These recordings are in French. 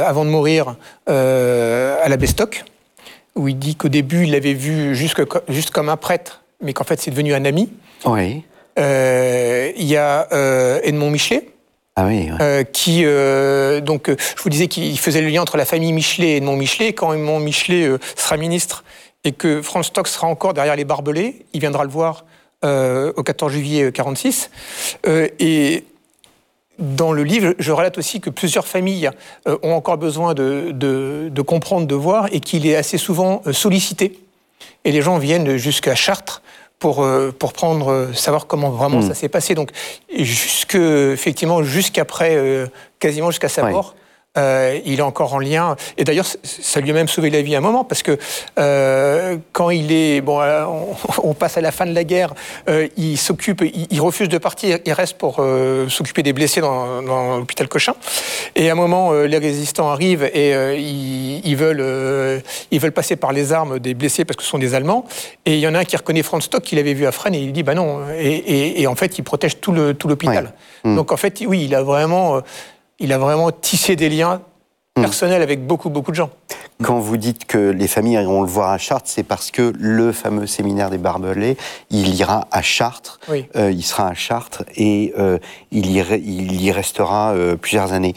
avant de mourir à la Bestock, où il dit qu'au début, il l'avait vu juste comme un prêtre, mais qu'en fait, c'est devenu un ami. Oui. Il y a Edmond Michelet, qui, je vous disais qu'il faisait le lien entre la famille Michelet et Edmond Michelet. Quand Edmond Michelet sera ministre et que Franz Stock sera encore derrière les barbelés, il viendra le voir au 14 juillet 1946. Et dans le livre, je relate aussi que plusieurs familles ont encore besoin de comprendre, de voir, et qu'il est assez souvent sollicité. Et les gens viennent jusqu'à Chartres pour savoir comment vraiment ça s'est passé. Donc, effectivement, jusqu'après, quasiment jusqu'à sa mort, il est encore en lien. Et d'ailleurs, ça lui a même sauvé la vie à un moment, parce que quand il est... on passe à la fin de la guerre, il refuse de partir, il reste pour s'occuper des blessés dans l'hôpital Cochin. Et à un moment, les résistants arrivent et ils veulent passer par les armes des blessés parce que ce sont des Allemands. Et il y en a un qui reconnaît Franz Stock, qu'il avait vu à Fresnes, et il dit bah non. Et en fait, il protège tout l'hôpital. Donc en fait, oui, il a vraiment tissé des liens personnels avec beaucoup de gens. Quand vous dites que les familles iront le voir à Chartres, c'est parce que le fameux séminaire des Barbelés, il ira à Chartres, il sera à Chartres et il y restera plusieurs années.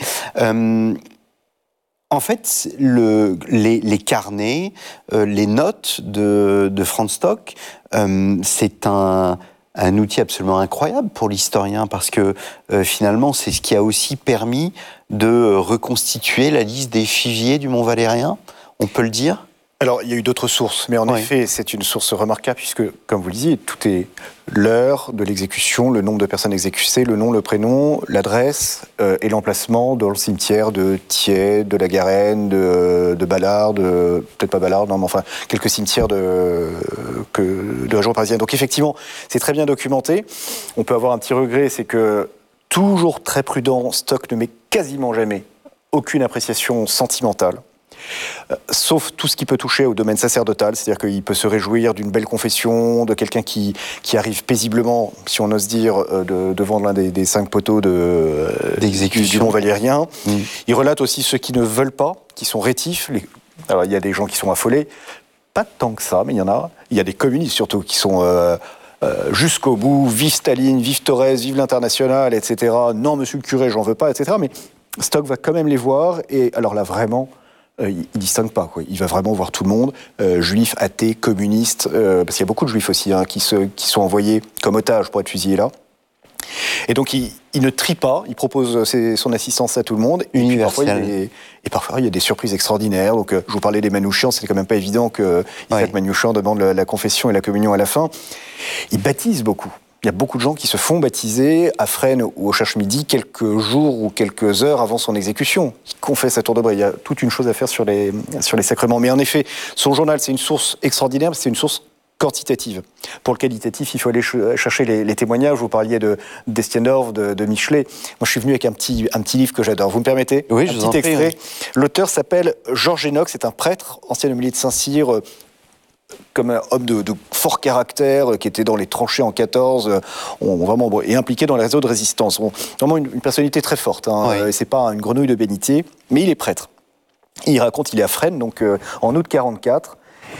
En fait, les carnets, les notes de Franz Stock, c'est un outil absolument incroyable pour l'historien, parce que finalement, c'est ce qui a aussi permis de reconstituer la liste des figiers du Mont Valérien, on peut le dire ? Alors, il y a eu d'autres sources, mais en effet, c'est une source remarquable, puisque, comme vous le disiez, tout est l'heure de l'exécution, le nombre de personnes exécutées, le nom, le prénom, l'adresse et l'emplacement dans le cimetière de Thiais, de la Garenne, de Ballard, peut-être pas Ballard, non, mais enfin, quelques cimetières de la région parisienne. Donc, effectivement, c'est très bien documenté. On peut avoir un petit regret, c'est que, toujours très prudent, Stock ne met quasiment jamais aucune appréciation sentimentale. Sauf tout ce qui peut toucher au domaine sacerdotal, c'est-à-dire qu'il peut se réjouir d'une belle confession, de quelqu'un qui arrive paisiblement, si on ose dire, devant l'un des 5 poteaux du Mont Valérien. Il relate aussi ceux qui ne veulent pas, qui sont rétifs. Alors il y a des gens qui sont affolés, pas tant que ça, mais il y en a. Il y a des communistes surtout qui sont jusqu'au bout, vive Staline, vive Torres, vive l'Internationale, etc. Non, monsieur le curé, j'en veux pas, etc. Mais Stock va quand même les voir, et alors là, vraiment... il distingue pas, quoi. Il va vraiment voir tout le monde, juifs, athées, communistes, parce qu'il y a beaucoup de juifs aussi qui sont envoyés comme otages pour être fusillés là. Et donc il ne trie pas, il propose son assistance à tout le monde. Universel. Et parfois il y a des surprises extraordinaires. Donc je vous parlais des Manouchians, c'était quand même pas évident que Isaac Manouchian demande la confession et la communion à la fin. Il baptise beaucoup. Il y a beaucoup de gens qui se font baptiser à Fresnes ou au Cherche-Midi quelques jours ou quelques heures avant son exécution. Il confesse à tour de bras. Il y a toute une chose à faire sur les sacrements. Mais en effet, son journal, c'est une source extraordinaire, c'est une source quantitative. Pour le qualitatif, il faut aller chercher les témoignages. Vous parliez d'Estiendorf, de Michelet. Moi, je suis venu avec un petit livre que j'adore. Vous me permettez ? Oui, un petit extrait. L'auteur s'appelle Georges Enoch, c'est un prêtre, ancien homélie de Saint-Cyr, comme un homme de fort caractère, qui était dans les tranchées en 14, vraiment, et impliqué dans les réseaux de résistance. Vraiment une personnalité très forte. C'est pas une grenouille de bénitier, mais il est prêtre. Il raconte, il est à Fresnes, donc en août 44.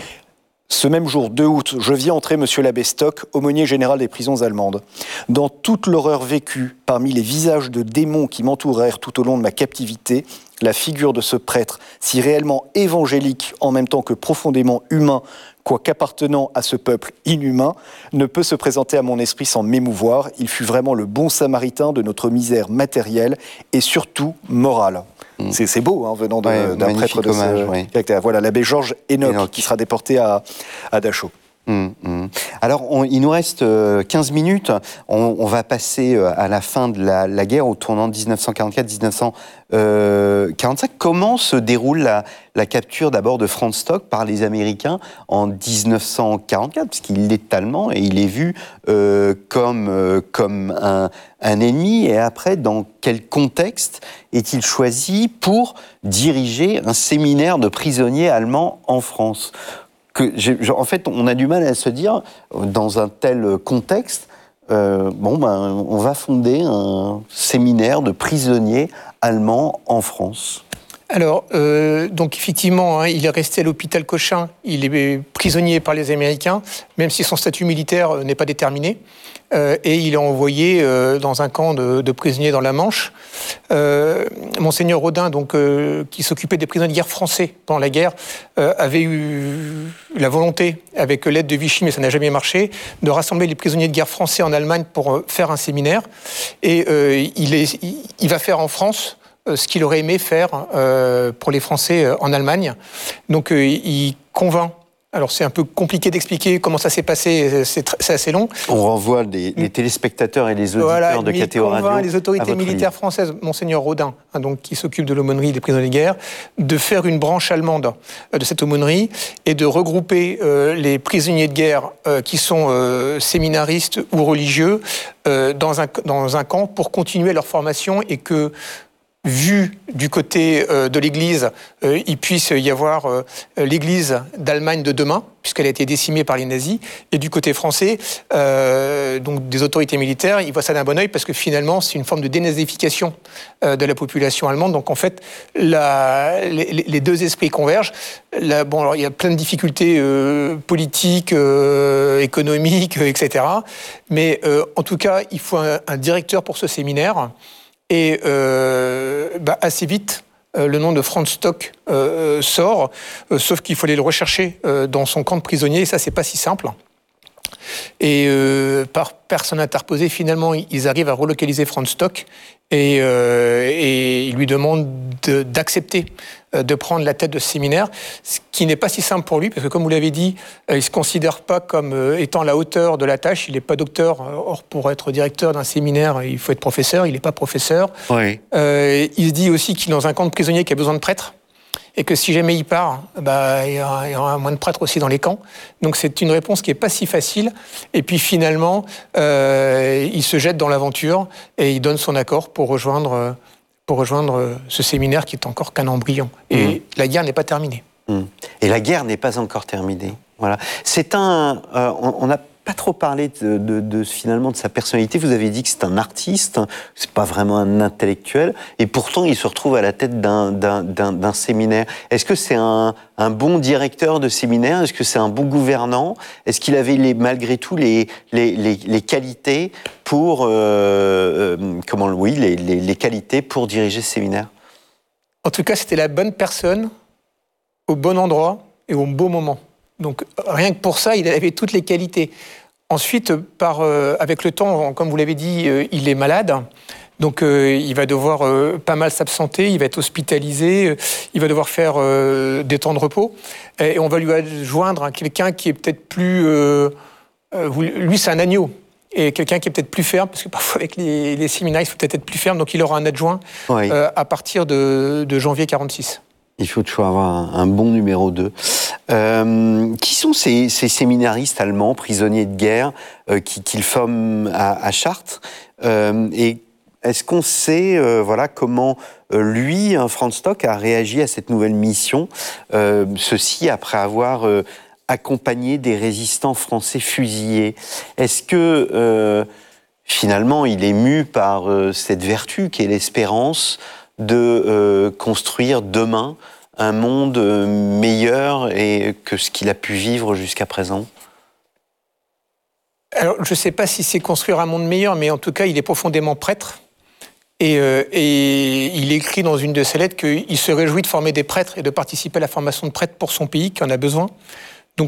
Ce même jour, 2 août, je vis entrer monsieur l'abbé Stock, aumônier général des prisons allemandes. Dans toute l'horreur vécue, parmi les visages de démons qui m'entourèrent tout au long de ma captivité, la figure de ce prêtre, si réellement évangélique en même temps que profondément humain, quoiqu'appartenant à ce peuple inhumain, ne peut se présenter à mon esprit sans m'émouvoir. Il fut vraiment le bon samaritain de notre misère matérielle et surtout morale. C'est beau, venant d'un prêtre de ce caractère. Voilà, l'abbé Georges Enoch, qui sera déporté à Dachau. Alors, il nous reste 15 minutes. On va passer à la fin de la guerre, au tournant de 1944-1945. Comment se déroule la capture d'abord de Franz Stock par les Américains en 1944, puisqu'il est allemand et il est vu comme un ennemi. Et après, dans quel contexte est-il choisi pour diriger un séminaire de prisonniers allemands en France ? En fait, on a du mal à se dire, dans un tel contexte, on va fonder un séminaire de prisonniers allemands en France. Alors, donc effectivement, il est resté à l'hôpital Cochin, il est prisonnier par les Américains, même si son statut militaire n'est pas déterminé, et il est envoyé dans un camp de prisonniers dans la Manche. Monseigneur Rodin, donc, qui s'occupait des prisonniers de guerre français pendant la guerre, avait eu la volonté, avec l'aide de Vichy, mais ça n'a jamais marché, de rassembler les prisonniers de guerre français en Allemagne pour faire un séminaire, et il va faire en France ce qu'il aurait aimé faire pour les Français en Allemagne. Donc il convainc. Alors c'est un peu compliqué d'expliquer comment ça s'est passé, c'est assez long. On renvoie les téléspectateurs et les auditeurs de KTO Radio. Il convainc les autorités militaires françaises, Monseigneur Rodin, donc, qui s'occupe de l'aumônerie des prisonniers de guerre, de faire une branche allemande de cette aumônerie et de regrouper les prisonniers de guerre qui sont séminaristes ou religieux dans un camp pour continuer leur formation et que vu du côté de l'Église, il puisse y avoir l'Église d'Allemagne de demain, puisqu'elle a été décimée par les nazis, et du côté français, donc des autorités militaires, ils voient ça d'un bon œil parce que finalement, c'est une forme de dénazification de la population allemande. Donc en fait, les deux esprits convergent. Bon, alors il y a plein de difficultés politiques, économiques, etc. Mais en tout cas, il faut un directeur pour ce séminaire. Et assez vite, le nom de Franz Stock sort, sauf qu'il faut aller le rechercher dans son camp de prisonniers, et ça, c'est pas si simple. Et par personne interposée, finalement, ils arrivent à relocaliser Franz Stock et ils lui demandent d'accepter de prendre la tête de ce séminaire, ce qui n'est pas si simple pour lui, parce que comme vous l'avez dit, il ne se considère pas comme étant à la hauteur de la tâche, il n'est pas docteur, or pour être directeur d'un séminaire, il faut être professeur, il n'est pas professeur. Oui. Il se dit aussi qu'il est dans un camp de prisonniers qui a besoin de prêtres, et que si jamais il part, il y aura moins de prêtres aussi dans les camps. Donc c'est une réponse qui n'est pas si facile. Et puis finalement, il se jette dans l'aventure et il donne son accord pour rejoindre ce séminaire qui est encore qu'un embryon. Et la guerre n'est pas terminée. Et la guerre n'est pas encore terminée. Voilà. C'est on n'a pas trop parlé finalement de sa personnalité. Vous avez dit que c'est un artiste, c'est pas vraiment un intellectuel, et pourtant il se retrouve à la tête d'un séminaire. Est-ce que c'est un bon directeur de séminaire? Est-ce que c'est un bon gouvernant? Est-ce qu'il avait malgré tout les qualités pour les qualités pour diriger ce séminaire? En tout cas, c'était la bonne personne au bon endroit et au bon moment. Donc rien que pour ça, il avait toutes les qualités. Ensuite, avec le temps, comme vous l'avez dit, il est malade. Donc il va devoir pas mal s'absenter, il va être hospitalisé, il va devoir faire des temps de repos. Et on va lui adjoindre quelqu'un qui est peut-être plus... lui, c'est un agneau. Et quelqu'un qui est peut-être plus ferme, parce que parfois avec les séminaires, il faut peut-être être plus ferme. Donc il aura un adjoint à partir de janvier 1946. Il faut toujours avoir un bon numéro 2. Qui sont ces séminaristes allemands, prisonniers de guerre, qu'ils forment à Chartres et est-ce qu'on sait comment lui, Franz Stock, a réagi à cette nouvelle mission, ceci après avoir accompagné des résistants français fusillés? Est-ce que finalement il est mu par cette vertu qu'est l'espérance de construire demain un monde meilleur que ce qu'il a pu vivre jusqu'à présent? Alors, je ne sais pas si c'est construire un monde meilleur, mais en tout cas, il est profondément prêtre. Et il écrit dans une de ses lettres qu'il se réjouit de former des prêtres et de participer à la formation de prêtres pour son pays, qui en a besoin. Donc,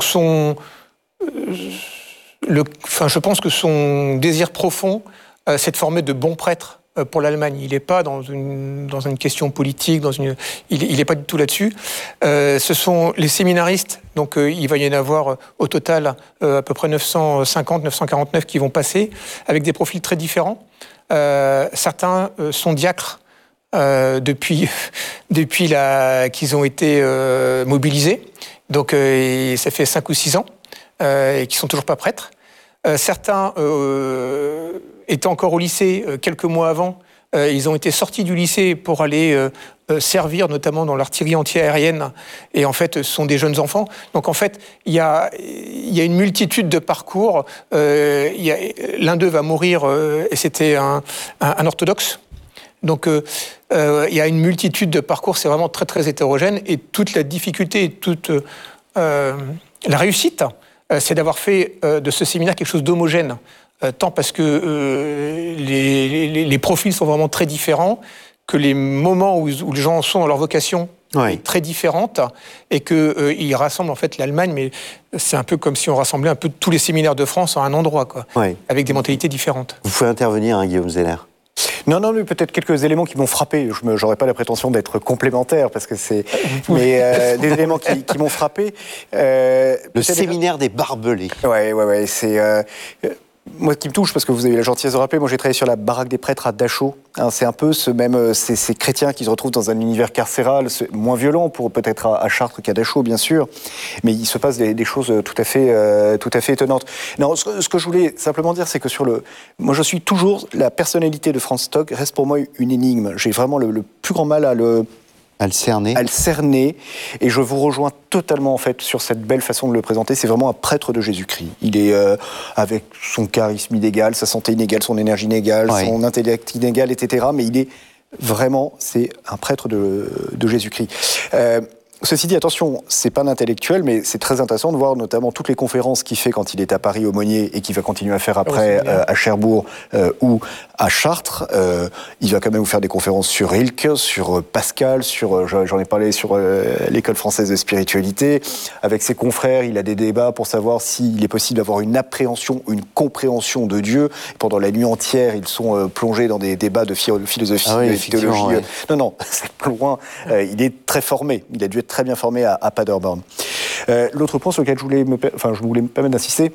je pense que son désir profond, c'est de former de bons prêtres pour l'Allemagne. Il n'est pas dans une question politique, il n'est pas du tout là-dessus. Ce sont les séminaristes, donc il va y en avoir au total à peu près 950, 949 qui vont passer, avec des profils très différents. Certains sont diacres depuis qu'ils ont été mobilisés, donc ça fait 5 ou 6 ans, et qui ne sont toujours pas prêtres. Certains étaient encore au lycée quelques mois avant. Ils ont été sortis du lycée pour aller servir, notamment dans l'artillerie anti-aérienne. Et en fait, ce sont des jeunes enfants. Donc en fait, il y a une multitude de parcours. L'un d'eux va mourir, et c'était un orthodoxe. Donc, il y a une multitude de parcours, c'est vraiment très, très hétérogène. Et toute la difficulté et toute la réussite, c'est d'avoir fait de ce séminaire quelque chose d'homogène. Tant parce que les profils sont vraiment très différents, que les moments où les gens sont dans leur vocation est très différente, et qu'ils rassemblent en fait l'Allemagne, mais c'est un peu comme si on rassemblait un peu tous les séminaires de France en un endroit, quoi, avec des mentalités différentes. Vous pouvez intervenir, hein, Guillaume Zeller. Non, mais peut-être quelques éléments qui m'ont frappé. Je n'aurais pas la prétention d'être complémentaire, parce que c'est... Mais des éléments qui m'ont frappé. Le séminaire des barbelés. Ouais, c'est... moi, ce qui me touche, parce que vous avez la gentillesse de rappeler, moi j'ai travaillé sur la baraque des prêtres à Dachau. Hein, c'est un peu ces chrétiens qui se retrouvent dans un univers carcéral, moins violent pour peut-être à Chartres qu'à Dachau, bien sûr, mais il se passe des choses tout à fait étonnantes. Non, ce que je voulais simplement dire, c'est que moi je suis toujours, la personnalité de Franz Stock reste pour moi une énigme. J'ai vraiment le plus grand mal à le cerner, et je vous rejoins totalement en fait sur cette belle façon de le présenter. C'est vraiment un prêtre de Jésus-Christ. Il est avec son charisme inégal, sa santé inégale, son énergie inégale, son intellect inégal, etc. Mais il est vraiment, c'est un prêtre de Jésus-Christ. Ceci dit, attention, c'est pas un intellectuel, mais c'est très intéressant de voir notamment toutes les conférences qu'il fait quand il est à Paris aumônier et qu'il va continuer à faire après à Cherbourg ou à Chartres. Il va quand même vous faire des conférences sur Rilke, sur Pascal, j'en ai parlé sur l'école française de spiritualité. Avec ses confrères, il a des débats pour savoir s'il est possible d'avoir une appréhension, une compréhension de Dieu. Pendant la nuit entière, ils sont plongés dans des débats de philosophie, de théologie. Non, c'est loin. Il est très formé. Il a dû être très bien formé à Paderborn. L'autre point sur lequel je voulais me permettre d'insister,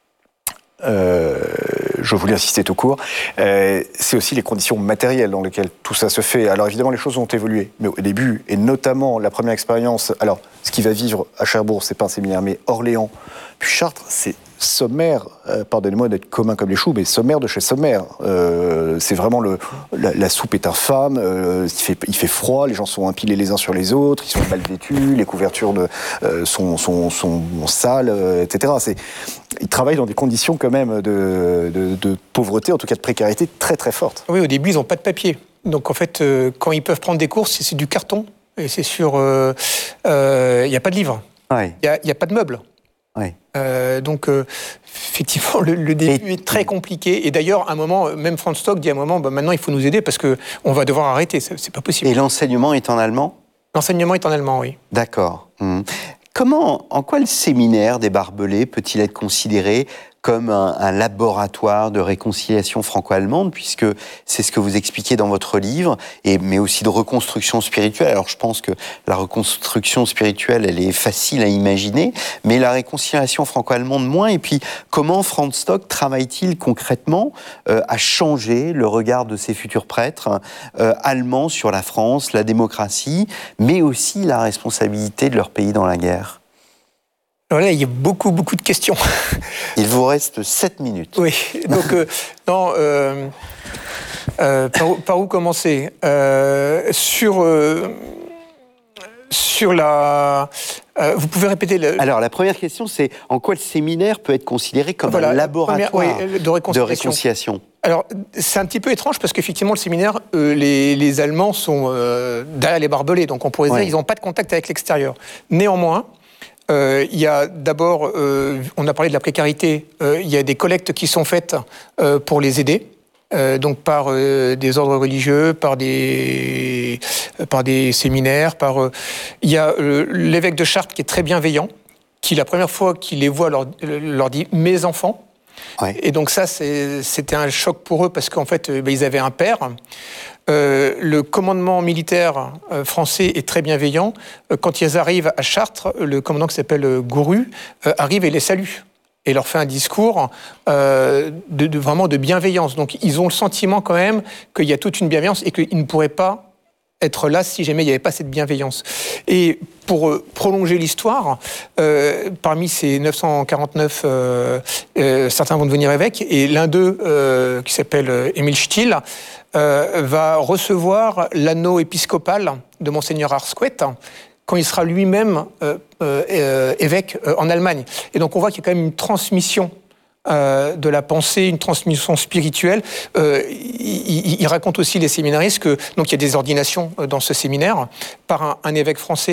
je voulais insister tout court, c'est aussi les conditions matérielles dans lesquelles tout ça se fait. Alors évidemment, les choses ont évolué, mais au début, et notamment la première expérience, alors ce qu'il va vivre à Cherbourg, c'est pas un séminaire, mais Orléans, puis Chartres, c'est sommaire, pardonnez-moi d'être commun comme les choux, mais sommaire de chez sommaire. C'est vraiment la soupe est infâme, il fait froid, les gens sont empilés les uns sur les autres, ils sont mal vêtus, les couvertures sont sales, etc. Ils travaillent dans des conditions quand même de pauvreté, en tout cas de précarité très très forte. Oui, au début ils n'ont pas de papier, donc en fait quand ils peuvent prendre des courses, c'est du carton, et c'est sur, il n'y a pas de livre, il n'y a pas de meubles. Donc, effectivement, le début est très compliqué. Et d'ailleurs, à un moment, même Franz Stock dit à un moment, maintenant, il faut nous aider parce qu'on va devoir arrêter. C'est pas possible. Et l'enseignement est en allemand ? L'enseignement est en allemand, oui. D'accord. En quoi le séminaire des barbelés peut-il être considéré comme un laboratoire de réconciliation franco-allemande, puisque c'est ce que vous expliquez dans votre livre, mais aussi de reconstruction spirituelle. Alors je pense que la reconstruction spirituelle, elle est facile à imaginer, mais la réconciliation franco-allemande moins. Et puis, comment Franz Stock travaille-t-il concrètement à changer le regard de ses futurs prêtres allemands sur la France, la démocratie, mais aussi la responsabilité de leur pays dans la guerre ? Alors là, il y a beaucoup de questions. Il vous reste 7 minutes. Oui, donc, par où commencer sur la... vous pouvez répéter Alors, la première question, c'est en quoi le séminaire peut être considéré comme un laboratoire de réconciliation ? Alors, c'est un petit peu étrange parce qu'effectivement, le séminaire, les Allemands sont derrière les barbelés, donc on pourrait dire qu'ils n'ont pas de contact avec l'extérieur. Néanmoins, il y a d'abord, on a parlé de la précarité, il y a des collectes qui sont faites pour les aider, donc par des ordres religieux, par des séminaires, il y a l'évêque de Chartres qui est très bienveillant, qui la première fois qu'il les voit leur dit « mes enfants ». Et donc ça, c'était un choc pour eux parce qu'en fait, ils avaient un père. Le commandement militaire français est très bienveillant. Quand ils arrivent à Chartres, le commandant qui s'appelle Gouru arrive et les salue et leur fait un discours vraiment de bienveillance. Donc ils ont le sentiment quand même qu'il y a toute une bienveillance et qu'ils ne pourraient pas être là si jamais il n'y avait pas cette bienveillance. Et pour prolonger l'histoire, parmi ces 949, certains vont devenir évêques, et l'un d'eux, qui s'appelle Émile Stihl, va recevoir l'anneau épiscopal de Monseigneur Arsquet quand il sera lui-même évêque en Allemagne. Et donc on voit qu'il y a quand même une transmission de la pensée, une transmission spirituelle. Il raconte aussi, les séminaristes, que donc il y a des ordinations dans ce séminaire par un évêque français